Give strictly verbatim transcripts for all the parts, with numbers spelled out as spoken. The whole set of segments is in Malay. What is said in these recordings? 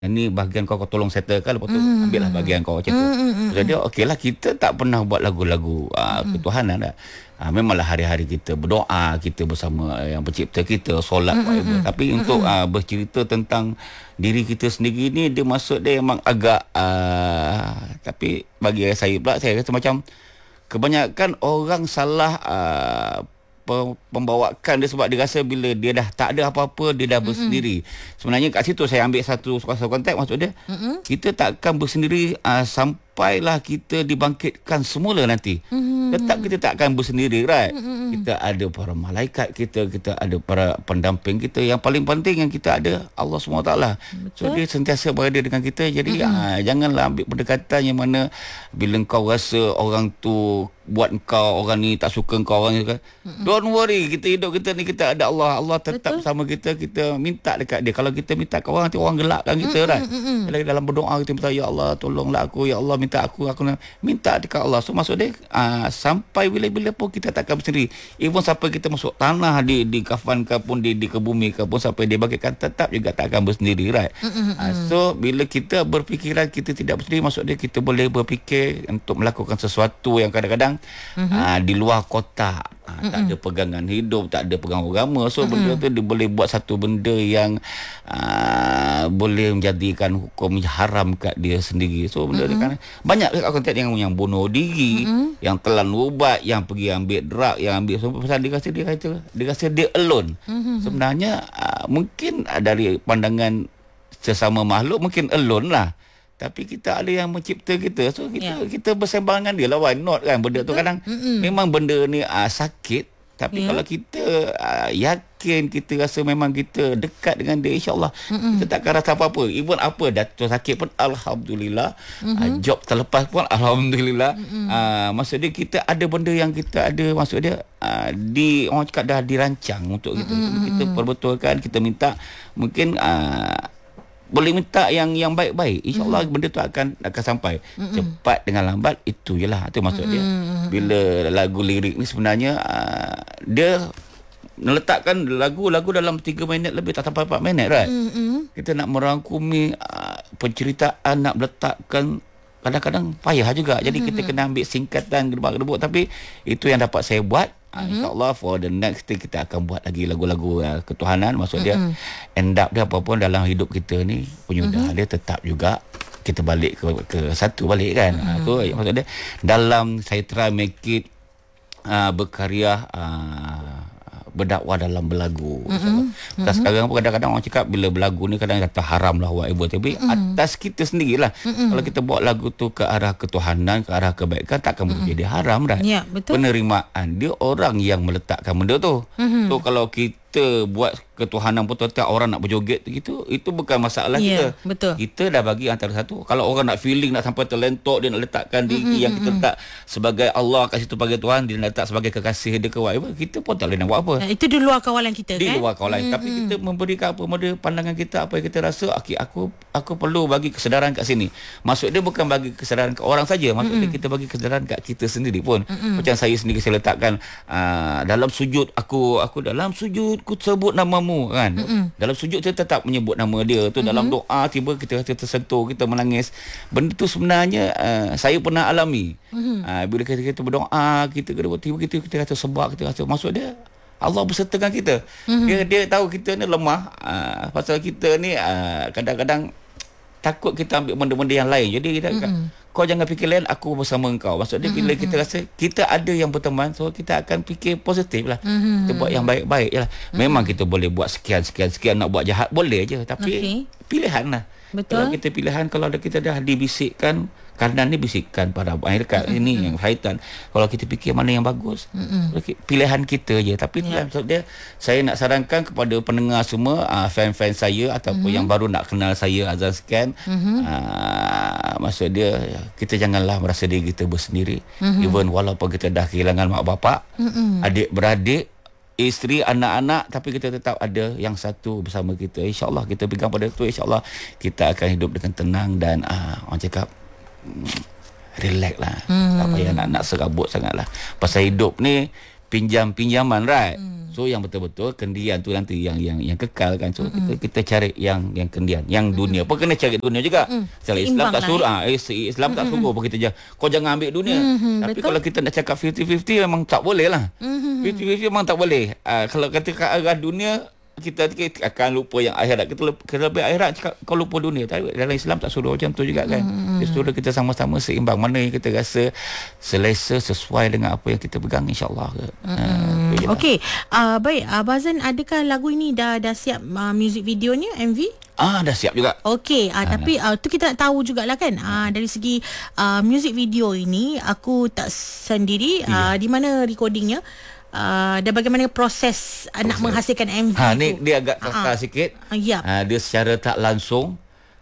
Ini bahagian kau, kau tolong settlekan, lepas tu Mm, ambil lah mm, bahagian kau macam tu. mm, mm, mm, Jadi mm. okey lah, kita tak pernah buat lagu-lagu uh, Mm, ketuhanan dah. Uh, memanglah hari-hari kita berdoa, kita bersama yang pencipta kita, solat, mm, mm, whatever. mm, Tapi mm, untuk mm. uh, bercerita tentang diri kita sendiri ni, dia maksud dia memang agak uh, tapi bagi saya pula, saya rasa macam kebanyakan orang salah uh, pe- pembawakan dia, sebab dia rasa bila dia dah tak ada apa-apa, dia dah bersendiri. Sebenarnya kat situ saya ambil satu satu konteks, maksud dia Mm-mm. kita takkan bersendiri uh, sampailah kita dibangkitkan semula nanti. Tetap kita tak akan bersendiri, right? Kita ada para malaikat kita, kita ada para pendamping kita. Yang paling penting yang kita ada Allah subhanahu wa taala. So dia sentiasa berada dengan kita. Jadi uh, janganlah ambil pendekatan yang mana bila kau rasa orang tu buat kau, orang ni tak suka kau, orang ni kan. Don't worry, kita hidup kita ni kita ada Allah. Allah tetap Betul. sama kita. Kita minta dekat dia. Kalau kita minta ke orang, nanti orang gelakkan kita, right? Kalau dalam berdoa kita minta, ya Allah tolonglah aku, ya Allah minta aku, aku nak minta dekat Allah. So maksud dia uh, sampai bila-bila pun kita takkan bersendiri. Even sampai kita masuk tanah, di di kafan ke pun, di di ke bumi ke pun, sampai dia bagikan, tetap juga tak akan bersendiri, right? Uh, so bila kita berfikiran kita tidak bersendiri, maksud dia kita boleh berfikir untuk melakukan sesuatu yang kadang-kadang uh, di luar kotak. Ha, tak ada pegangan hidup, tak ada pegangan agama. So benda tu dia boleh buat satu benda yang uh, boleh menjadikan hukum haram kat dia sendiri. So benda dia kan banyak kat konteks yang yang bunuh diri, yang telan ubat, yang pergi ambil drug, yang ambil semua, pasal dia rasa dia kata dia rasa dia alone. Sebenarnya uh, mungkin uh, dari pandangan sesama makhluk mungkin alone lah. Tapi kita ada yang mencipta kita. So kita Ya. kita bersembang dengan dia lah. Why not kan? Benda tu kadang Mm-mm. memang benda ni uh, sakit. Tapi Ya. kalau kita uh, yakin, kita rasa memang kita dekat dengan dia, insyaAllah kita takkan rasa apa-apa. Even apa jatuh sakit pun Alhamdulillah. Uh, job terlepas pun Alhamdulillah. Uh, maksud dia kita ada benda yang kita ada. Maksud dia uh, di orang cakap dah dirancang untuk kita. Kita perbetulkan, kita minta. Mungkin uh, boleh minta yang yang baik-baik, insya-Allah mm. benda tu akan akan sampai. Mm-mm. Cepat dengan lambat, itu jelah, itu maksud dia. Bila lagu lirik ni sebenarnya uh, dia meletakkan lagu-lagu dalam tiga minit lebih, tak sampai empat minit, right? Mm-mm. Kita nak merangkumi uh, penceritaan, nak meletakkan, kadang-kadang payah juga. Jadi mm-hmm. kita kena ambil singkatan, gedebak-gedebuk. Tapi itu yang dapat saya buat. Mm-hmm. InsyaAllah for the next day kita akan buat lagi lagu-lagu uh, ketuhanan. Maksud mm-hmm. dia end up dia apa-apa dalam hidup kita ni, penyudah mm-hmm. dia tetap juga kita balik ke, ke satu balik kan. Mm-hmm. Uh, tu maksud dia dalam saya try make it uh, berkarya, uh, berdakwah dalam berlagu. Mm-hmm. Mm-hmm. Sekarang pun kadang-kadang orang cakap bila berlagu ni kadang kata haram lah, whatever. Tapi mm-hmm. atas kita sendirilah. Mm-hmm. Kalau kita buat lagu tu ke arah ketuhanan, ke arah kebaikan, takkan mm-hmm. boleh jadi haram dah. Ya, betul. Penerimaan dia orang yang meletakkan benda tu. Mm-hmm. So kalau kita buat ketuhanan pun tiap orang nak berjoget gitu, itu bukan masalah ya, kita. Betul. Kita dah bagi antara satu. Kalau orang nak feeling, nak sampai terlentok, dia nak letakkan diri mm-hmm. yang kita letak sebagai Allah kat situ, sebagai Tuhan, dia nak letak sebagai kekasih dia ke whatever, kita pun tak boleh nak buat apa. Nah, itu di luar kawalan kita Di kan? luar kawalan. Mm-hmm. Tapi kita memberikan apa model pandangan kita, apa yang kita rasa, okay, aku aku perlu bagi kesedaran kat sini. Maksud dia bukan bagi kesedaran kat orang saja, maksud mm-hmm. dia kita bagi kesedaran kat kita sendiri pun. Mm-hmm. Macam saya sendiri, saya letakkan uh, dalam sujud aku aku dalam sujud ku sebut namamu kan. Mm-hmm. Dalam sujud saya tetap menyebut nama dia tu. Mm-hmm. Dalam doa tiba kita rasa tersentuh, kita menangis. Benda tu sebenarnya uh, saya pernah alami. Mm-hmm. Uh, bila kita, kita berdoa, kita tiba kita kita rasa sebab, kita rasa maksud dia Allah berserta dengan kita. Mm-hmm. Dia dia tahu kita ni lemah. Uh, pasal kita ni uh, kadang-kadang takut kita ambil benda-benda yang lain. Jadi kita mm-hmm. kau jangan fikir lain, aku bersama engkau. Maksud dia bila mm-hmm. kita rasa kita ada yang berteman, so kita akan fikir positif lah. Mm-hmm. Kita buat yang baik-baik je lah. Mm-hmm. Memang kita boleh buat sekian-sekian-sekian, nak buat jahat boleh je. Tapi okay. pilihan lah. Betul. Kalau kita pilihan, kalau ada kita dah dibisikkan, kanan ni bisikkan pada air dekat mm-hmm. ini yang syaitan. Kalau kita fikir mana yang bagus, mm-hmm. pilihan kita je. Tapi yeah. maksud dia, saya nak sarankan kepada pendengar semua, uh, fan-fan saya ataupun mm-hmm. yang baru nak kenal saya, Azan Scan, mm-hmm. uh, maksud dia kita janganlah merasa diri kita bersendiri. Mm-hmm. Even walaupun kita dah kehilangan mak bapak, mm-hmm. adik-beradik, isteri, anak-anak, tapi kita tetap ada yang satu bersama kita. InsyaAllah kita pegang pada itu, insyaAllah kita akan hidup dengan tenang dan uh, orang cakap relax lah. Hmm. Tak payah nak, nak serabut sangat lah. Pasal hidup ni pinjam pinjaman, right? Hmm. So yang betul-betul kendian tu nanti yang yang yang kekal kan. So mm-hmm. kita kita cari yang yang kendian, yang dunia. Pun kena cari dunia juga. Mm-hmm. Secara Islam tak suruh ah eh, Islam tak suruh mm-hmm. kita je. Kau jangan ambil dunia. Mm-hmm. Tapi betul. Kalau kita nak cakap fifty fifty memang tak boleh lah. Mm-hmm. fifty fifty memang tak boleh. Uh, kalau kata ke arah dunia, kita, kita akan lupa yang akhirat. Kita, kita lebih akhirat, cakap, kau lupa dunia. Tapi dalam Islam tak suruh macam tu juga kan. Hmm. Dia suruh kita sama-sama seimbang. Mana yang kita rasa selesa, sesuai dengan apa yang kita pegang, insyaAllah. Hmm. Uh, Okey. Uh, baik, Abah Azan, adakah lagu ini dah dah siap uh, music videonya, M V? Ah, dah siap juga. Okey, uh, tapi uh, tu kita nak tahu jugalah kan. Uh, dari segi uh, music video ini, aku tak sendiri. Uh, di mana recordingnya? Uh, dan bagaimana proses, proses nak menghasilkan M V ha, tu? Ni dia agak kasar uh, sikit. Uh, yep. uh, Dia secara tak langsung.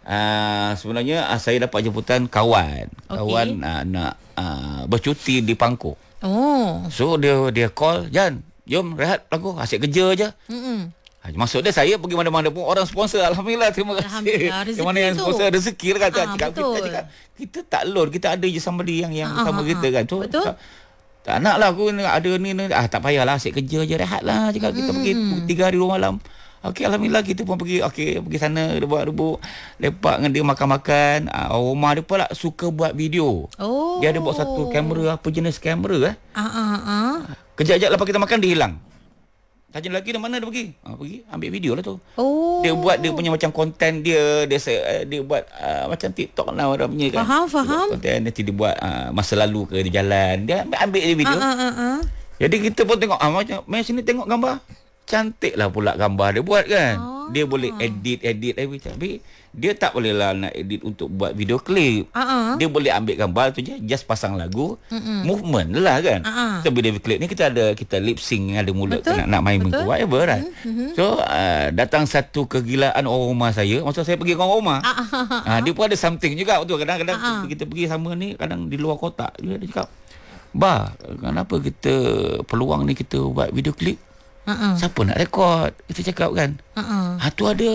uh, Sebenarnya uh, saya dapat jemputan kawan. Okay. Kawan uh, nak uh, bercuti di Pangkor. Oh. So dia dia call, Jan, jom rehat lagu, asyik kerja je. Mm-mm. Maksud dia saya pergi mana-mana pun orang sponsor. Alhamdulillah, terima kasih. Alhamdulillah, rezeki mana yang sponsor tu. Rezeki lah kan. Ah, cakap, kita, cakap, kita tak loan, kita ada je somebody yang, yang ah, sama ah, kita kan. So, betul. Cakap, tak nak lah aku ada ni, ni. Ah, tak payahlah, asyik kerja je, rehat lah. Cakap, kita mm-hmm. pergi tiga hari dua malam. Okey, Alhamdulillah kita pun pergi. Okey, pergi sana, rebuk-rebuk, lepak dengan dia, makan-makan. Ah, rumah dia pula suka buat video. Oh. Dia ada buat satu kamera, apa jenis kamera eh. Ah, ah, ah. Kejap-kejap lepas kita makan, dia hilang. Tanya lelaki dah mana dia pergi? Ha, pergi ambil video lah tu. Oh. Dia buat dia punya macam konten dia, dia dia buat uh, macam TikTok lah orang punya kan. Faham, faham. Konten nanti dia buat uh, masa lalu ke dia jalan. Dia ambil, ambil dia video. Uh, uh, uh, uh. Jadi kita pun tengok ah macam mai sini tengok gambar. Cantik lah pula gambar dia buat kan. Oh. Dia boleh edit edit everything. Tapi dia tak boleh lah nak edit untuk buat video klip. Uh-uh. Dia boleh ambil gambar tu je, just pasang lagu, uh-uh. movement lah kan. Uh-uh. So video klip ni kita ada kita lip sync, ada mulut nak, nak main muka whatever kan. Uh-huh. So uh, datang satu kegilaan orang rumah saya. Masa saya pergi orang rumah. Uh-huh. Uh, dia pun ada something juga betul. Kadang-kadang uh-huh. kita pergi sama ni, kadang di luar kotak. Dia, dia cakap, "Bah, kenapa kita peluang ni kita buat video klip? Uh-uh. Siapa nak rekod?" Kita cakap kan. Uh-uh. Ha, tu ada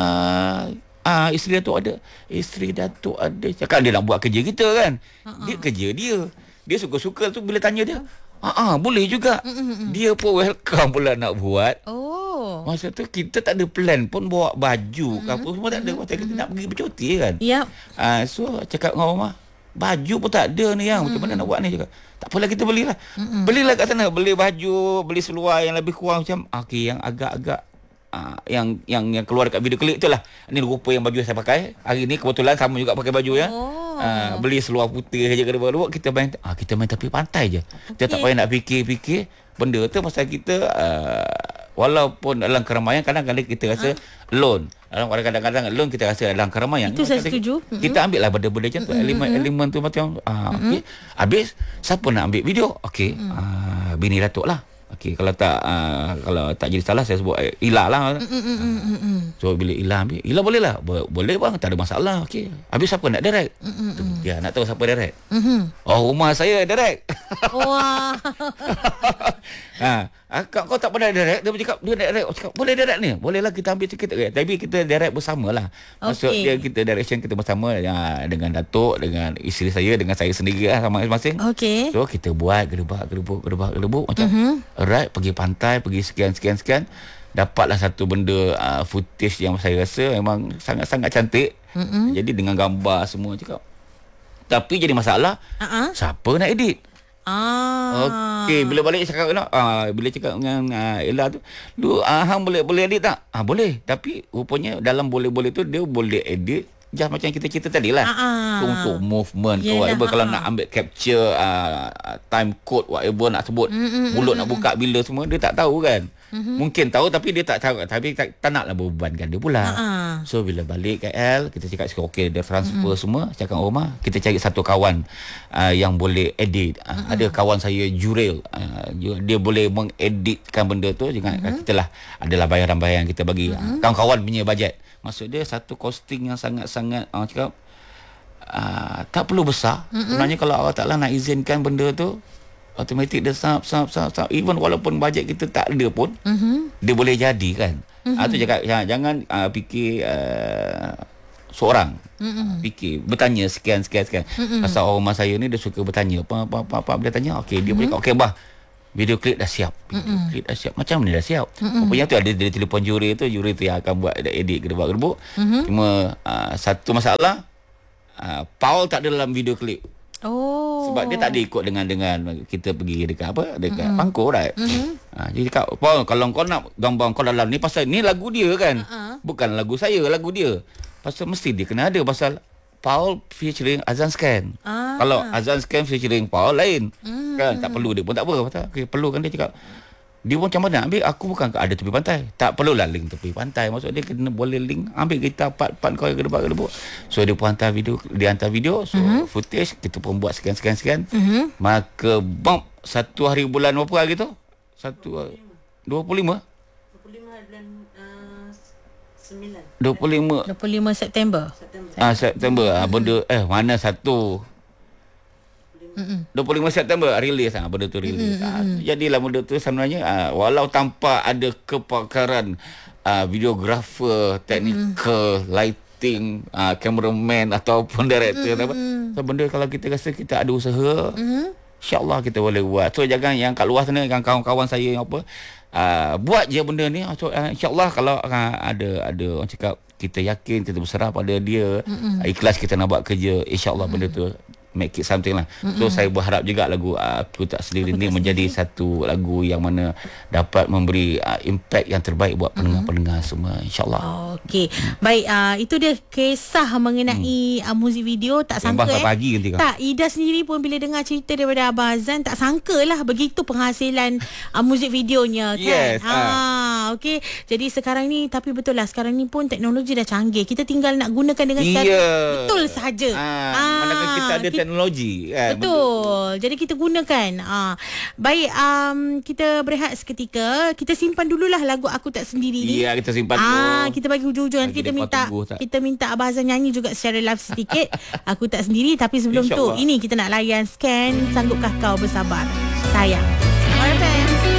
uh, uh, isteri Datuk ada. Isteri Datuk ada. Cakap dia nak buat kerja kita kan. Uh-uh. Dia kerja dia. Dia suka-suka tu bila tanya dia. Ah, uh-uh, boleh juga. Uh-uh. Dia pun welcome pula nak buat. Oh. Masa tu kita tak ada plan pun bawa baju uh-huh. ke apa semua tak ada. Masa kita nak pergi bercuti kan. Yep. Uh, so cakap dengan rumah, baju pun tak ada ni yang. Macam mana nak buat ni juga. Tak apalah kita belilah. Mm-mm. Belilah kat sana, beli baju, beli seluar yang lebih kurang macam okey yang agak-agak uh, yang yang yang keluar dekat video klip itulah. Ini rupa yang baju saya pakai. Hari ni kebetulan sama juga pakai baju ya. Oh. Uh, beli seluar putih saja ke depan. Kita main ah kita main tepi pantai je. Okay. Kita tak payah nak fikir-fikir benda tu pasal kita uh, walaupun dalam keramaian kadang-kadang kita rasa ha? Lone. Kadang-kadang loan kita rasa dalam keramaian. Itu saya setuju. Kita ambil lah benda-benda macam tu. Elemen-elemen tu macam ah, okay. Habis siapa nak ambil video? Okey, ah, bini Datuk lah. Okey, kalau tak uh, kalau tak jadi salah saya sebut uh, Ila lah. So bila Ila ambil, Ila boleh lah. Boleh bang, tak ada masalah. Okey. Habis siapa nak direct? Dia nak tahu siapa direct. Oh, rumah saya direct. Wah. Ha, kau, kau tak pernah direct, dia bercakap dia direct. Oh, cakap, boleh direct ni. Boleh lah kita ambil sikit. Tapi kita direct bersamalah. Maksud okay. dia kita direction kita bersama ya, dengan Datuk, dengan isteri saya, dengan saya sendiri lah sama masing-masing. Okay. So kita buat gedebak gedebuk gedebak gedebuk macam uh-huh. alright, pergi pantai, pergi sekian-sekian-sekian, dapatlah satu benda uh, footage yang saya rasa memang sangat-sangat cantik. Uh-huh. Jadi dengan gambar semua cakap. Tapi jadi masalah, uh-huh. siapa nak edit? Ah. Okey, bila balik cakap nak ah bila cakap dengan uh, Ella tu, "Lu ah hang boleh boleh edit tak?" Ah boleh, tapi rupanya dalam boleh-boleh tu dia boleh edit just macam kita cerita tadi lah. Uh-huh. So, untuk movement ke whatever, uh-huh. kalau nak ambil capture uh, time code whatever nak sebut, mm-hmm. mulut nak buka bila semua dia tak tahu kan. Mm-hmm. Mungkin tahu tapi dia tak tahu, tapi tak, tak naklah bebankan dia pula. Uh-huh. So bila balik K L kita cakap okey dia transfer mm-hmm. semua, cakap rumah kita cari satu kawan uh, yang boleh edit. Uh, mm-hmm. Ada kawan saya Jurel, uh, dia boleh mengeditkan benda tu dengan mm-hmm. kita lah adalah bayaran-bayaran kita bagi. Mm-hmm. Uh, kawan-kawan punya bajet. Maksud dia satu costing yang sangat-sangat uh, cakap uh, tak perlu besar. Mm-hmm. Sebenarnya kalau Allah Taala nak izinkan benda tu, automatik dia sap sap sap sap, even walaupun bajet kita tak ada pun, mm-hmm. dia boleh jadi kan. Mm-hmm. Ah tu cakap ya, jangan uh, fikir uh, seorang. Mm-hmm. Fikir bertanya sekian sekian sekian. Mm-hmm. Pasal orang rumah saya ni dia suka bertanya. Apa apa apa, apa dia tanya, okey dia mm-hmm. boleh okey bah. Video klip dah siap. Video Mm-mm. klip dah siap. Macam ni dah siap. Mm-mm. Rupanya tu ada dari telefon juri tu, juri tu yang akan buat edit gedebak-gedebuk. Mm-hmm. Cuma uh, satu masalah, uh, Paul tak ada dalam video klip. Oh. Sebab dia tak ada ikut dengan dengan kita pergi dekat apa? Dekat mm-hmm. Pangkor, right? Mm-hmm. Uh, jadi cakap, Paul, kalau kau nak gambar kau dalam ni pasal ni lagu dia kan. Uh-huh. Bukan lagu saya, lagu dia. Pasal mesti dia kena ada pasal Paul featuring Azan Scan. Ah. Kalau Azan Scan featuring Paul lain. Mm. Kan tak perlu dia pun tak apa. Pasal okay, perlu kan dia cakap. Dia pun macam mana ambil aku bukan ada tepi pantai. Tak perlulah link tepi pantai. Maksud dia kena boleh link ambil kita part-part kau yang gedebak-gedebuk. So dia pun hantar video, dia hantar video, so mm-hmm. footage kita pun buat scan-scan-scan. Mm-hmm. Maka bump satu hari bulan berapa hari tu? Satu dua puluh lima dua puluh lima bulan uh, sembilan dua puluh lima dua puluh lima September. September. Ah September. Ah benda eh mana satu Mm-mm. dua puluh lima September release ah benda tu release. Ah, jadilah benda tu sebenarnya ah, walau tanpa ada kepakaran ah, videographer, technical, mm-hmm. lighting, ah, cameraman ataupun director mm-hmm. apa. So benda kalau kita rasa kita ada usaha, mm-hmm. insya-Allah kita boleh buat. So jangan yang kat luar sana yang kawan-kawan saya yang apa uh, buat je benda ni. So, uh, insya-Allah kalau uh, ada ada orang cakap kita yakin kita berserah pada dia, mm-hmm. uh, ikhlas kita nak buat kerja, insya-Allah mm-hmm. benda tu make it something lah. Mm-hmm. So saya berharap juga lagu uh, Aku Tak Sendiri ni menjadi satu lagu yang mana dapat memberi uh, impact yang terbaik buat pendengar-pendengar semua, insya-Allah. Oh, okey. Baik, uh, itu dia kisah mengenai hmm. uh, muzik video. Tak sangka eh. Pagi nanti, tak, Ida sendiri pun bila dengar cerita daripada Abang Azan, tak sangka lah begitu penghasilan uh, muzik videonya kan. Yes, ha, uh. okey. Jadi sekarang ni, tapi betul lah sekarang ni pun teknologi dah canggih. Kita tinggal nak gunakan dengan yeah. cara betul sahaja. Ha, ah, manakala kita ada kita, teknologi kan. Betul. Jadi kita gunakan. Ah, baik, um, kita berehat seketika. Kita simpan dululah lagu Aku Tak Sendiri ni. Ya, kita simpan ah, tu. Kita bagi hujung-hujung nanti kita minta tunggu, kita minta Abang Azan nyanyi juga secara live sedikit. Aku Tak Sendiri, tapi sebelum tu ini kita nak layan scan Sanggupkah Kau Bersabar. Sayang. Smart F M.